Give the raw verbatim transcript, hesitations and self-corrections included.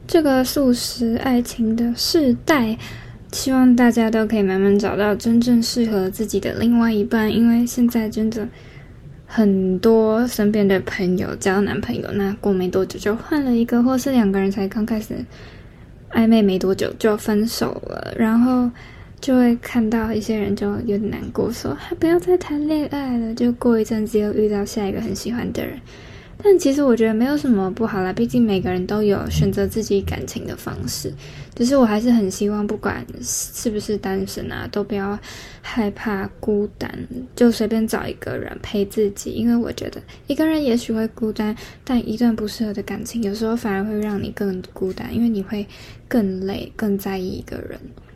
这个速食爱情的世代，希望大家都可以慢慢找到真正适合自己的另外一半，因为现在真的很多身边的朋友交男朋友，那过没多久就换了一个，或是两个人才刚开始暧昧没多久就分手了，然后就会看到一些人就有点难过，说他不要再谈恋爱了，就过一阵子又遇到下一个很喜欢的人。但其实我觉得没有什么不好啦，毕竟每个人都有选择自己感情的方式，只是我还是很希望不管是不是单身啊，都不要害怕孤单，就随便找一个人陪自己，因为我觉得一个人也许会孤单，但一段不适合的感情有时候反而会让你更孤单，因为你会更累更在意一个人。